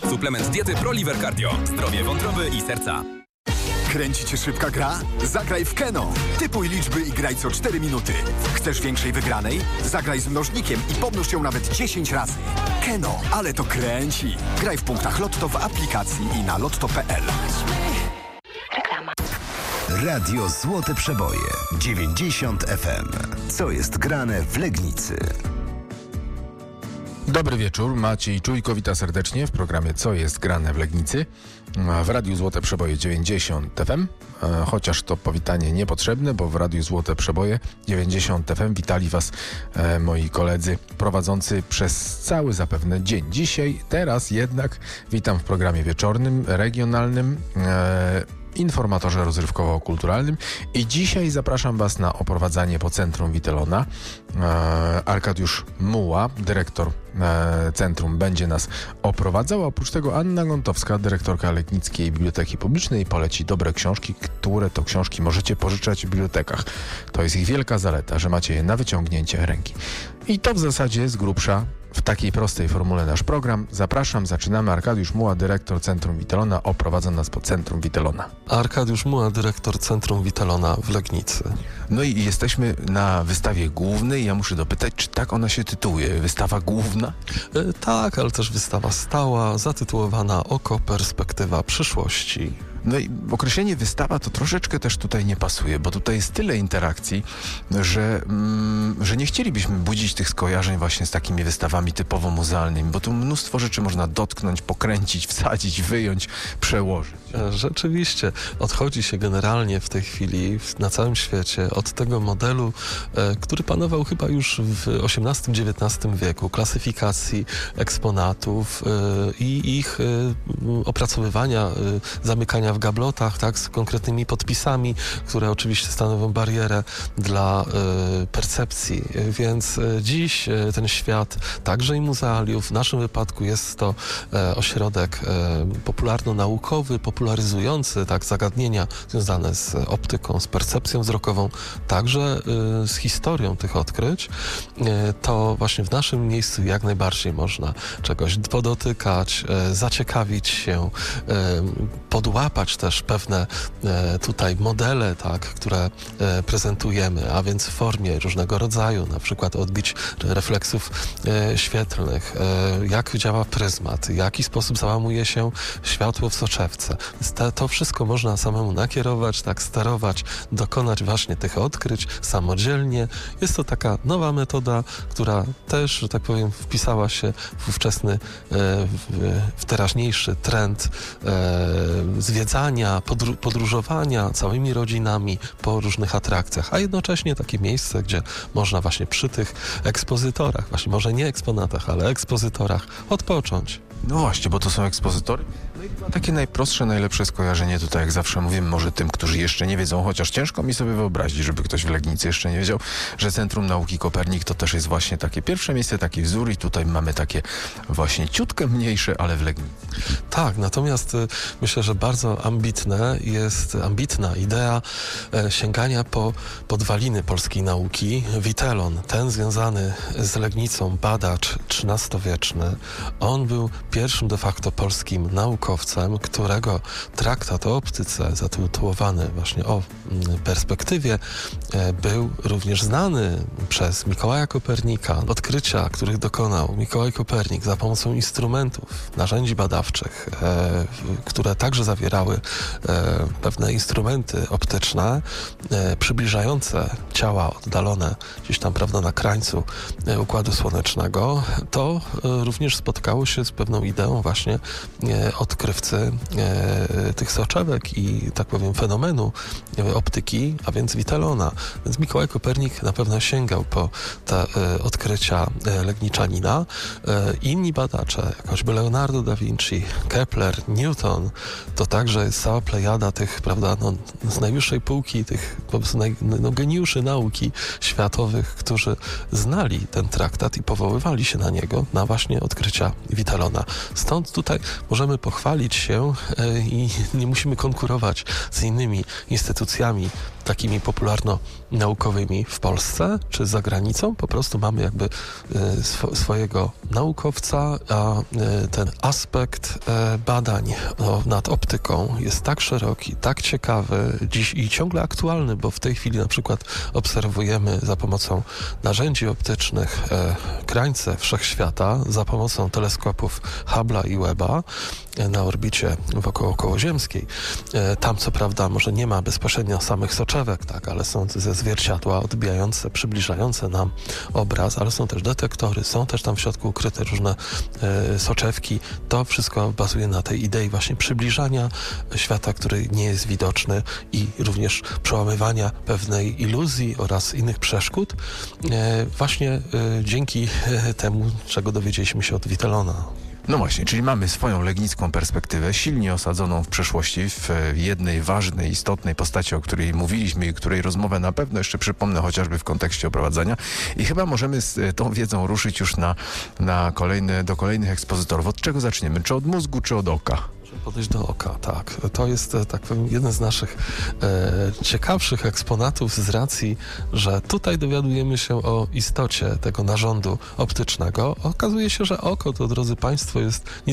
Suplement diety ProLiver Cardio. Zdrowie wątroby i serca. Kręci cię szybka gra? Zagraj w Keno. Typuj liczby i graj co 4 minuty. Chcesz większej wygranej? Zagraj z mnożnikiem i pomnóż ją nawet 10 razy. Keno, ale to kręci. Graj w punktach Lotto w aplikacji i na lotto.pl. Reklama. Radio Złote Przeboje 90 FM. Co jest grane w Legnicy? Dobry wieczór, Maciej Czujko, witam serdecznie w programie Co jest grane w Legnicy w Radiu Złote Przeboje 90 FM, chociaż to powitanie niepotrzebne, bo w Radiu Złote Przeboje 90 FM witali Was moi koledzy prowadzący przez cały zapewne dzień. Dzisiaj, teraz jednak witam w programie wieczornym, regionalnym, informatorze rozrywkowo-kulturalnym i dzisiaj zapraszam Was na oprowadzanie po Centrum Witelona. Arkadiusz Muła, dyrektor centrum, będzie nas oprowadzał. Oprócz tego Anna Gontowska, dyrektorka Legnickiej Biblioteki Publicznej, poleci dobre książki, które to książki możecie pożyczać w bibliotekach. To jest ich wielka zaleta, że macie je na wyciągnięcie ręki. I to w zasadzie z grubsza w takiej prostej formule nasz program. Zapraszam, zaczynamy. Arkadiusz Muła, dyrektor Centrum Witelona, oprowadza nas po Centrum Witelona. Arkadiusz Muła, dyrektor Centrum Witelona w Legnicy. No i jesteśmy na wystawie głównej. Ja muszę dopytać, czy tak ona się tytułuje? Wystawa główna? Tak, ale też wystawa stała, zatytułowana Oko, perspektywa przyszłości. No i określenie wystawa to troszeczkę też tutaj nie pasuje, bo tutaj jest tyle interakcji, że nie chcielibyśmy budzić tych skojarzeń właśnie z takimi wystawami typowo muzealnymi, bo tu mnóstwo rzeczy można dotknąć, pokręcić, wsadzić, wyjąć, przełożyć. Rzeczywiście, odchodzi się generalnie w tej chwili na całym świecie od tego modelu, który panował chyba już w XVIII-XIX wieku, klasyfikacji eksponatów i ich opracowywania, zamykania w gablotach, tak, z konkretnymi podpisami, które oczywiście stanowią barierę dla percepcji. Więc dziś ten świat, także i muzealiów, w naszym wypadku jest to ośrodek popularno-naukowy, popularyzujący tak zagadnienia związane z optyką, z percepcją wzrokową, także z historią tych odkryć. To właśnie w naszym miejscu jak najbardziej można czegoś podotykać, zaciekawić się, podłapać też pewne tutaj modele, tak, które prezentujemy, a więc w formie różnego rodzaju, na przykład odbić refleksów świetlnych, jak działa pryzmat, w jaki sposób załamuje się światło w soczewce. To wszystko można samemu nakierować, tak, sterować, dokonać właśnie tych odkryć samodzielnie. Jest to taka nowa metoda, która też, że tak powiem, wpisała się w ówczesny, w teraźniejszy trend zwiedzania, podróżowania całymi rodzinami po różnych atrakcjach, a jednocześnie takie miejsce, gdzie można właśnie przy tych ekspozytorach, właśnie może nie eksponatach, ale ekspozytorach odpocząć. No właśnie, bo to są ekspozytory. No i chyba takie najprostsze, najlepsze skojarzenie tutaj, jak zawsze mówię, może tym, którzy jeszcze nie wiedzą, chociaż ciężko mi sobie wyobrazić, żeby ktoś w Legnicy jeszcze nie wiedział, że Centrum Nauki Kopernik to też jest właśnie takie pierwsze miejsce, taki wzór i tutaj mamy takie właśnie ciutkę mniejsze, ale w Legnicy. Tak, natomiast myślę, że bardzo ambitna idea sięgania po podwaliny polskiej nauki. Witelon, ten związany z Legnicą, badacz XIII-wieczny, on był pierwszym de facto polskim naukowcem, którego traktat o optyce, zatytułowany właśnie o perspektywie, był również znany przez Mikołaja Kopernika. Odkrycia, których dokonał Mikołaj Kopernik za pomocą instrumentów, narzędzi badawczych, które także zawierały pewne instrumenty optyczne, przybliżające ciała oddalone gdzieś tam, prawda, na krańcu Układu Słonecznego, to również spotkało się z pewną ideą właśnie odkrywcy tych soczewek i, tak powiem, fenomenu optyki, a więc Witelona. Więc Mikołaj Kopernik na pewno sięgał po te odkrycia Legniczanina. Inni badacze, jak choćby Leonardo da Vinci, Kepler, Newton, to także jest cała plejada tych, prawda, no, z najwyższej półki, tych po prostu geniuszy nauki światowych, którzy znali ten traktat i powoływali się na niego, na właśnie odkrycia Witelona. Stąd tutaj możemy pochwalić się i nie musimy konkurować z innymi instytucjami takimi popularno-naukowymi w Polsce czy za granicą. Po prostu mamy jakby swojego naukowca, a ten aspekt badań nad optyką jest tak szeroki, tak ciekawy dziś i ciągle aktualny, bo w tej chwili na przykład obserwujemy za pomocą narzędzi optycznych krańce wszechświata, za pomocą teleskopów Hubble'a i Webba na orbicie okołoziemskiej. Tam co prawda może nie ma bezpośrednio samych soczewek, tak, ale są ze zwierciadła odbijające, przybliżające nam obraz, ale są też detektory, są też tam w środku ukryte różne soczewki. To wszystko bazuje na tej idei właśnie przybliżania świata, który nie jest widoczny i również przełamywania pewnej iluzji oraz innych przeszkód właśnie dzięki temu, czego dowiedzieliśmy się od Vitellona. No właśnie, czyli mamy swoją legnicką perspektywę, silnie osadzoną w przeszłości, w jednej ważnej, istotnej postaci, o której mówiliśmy i której rozmowę na pewno jeszcze przypomnę, chociażby w kontekście oprowadzania. I chyba możemy z tą wiedzą ruszyć już do kolejnych ekspozytorów. Od czego zaczniemy? Czy od mózgu, czy od oka? Podejść do oka, tak. To jest, tak powiem, jeden z naszych ciekawszych eksponatów z racji, że tutaj dowiadujemy się o istocie tego narządu optycznego. Okazuje się, że oko to, drodzy Państwo, jest nic